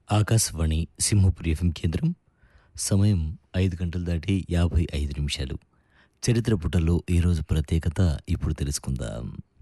Akashvani Simhapuri FM కేంద్రం. సమయం 5 గంటలు దాటి 55 నిమిషాలు. చరిత్ర పుటల్లో ఈరోజు ప్రత్యేకత ఇప్పుడు తెలుసుకుందాం.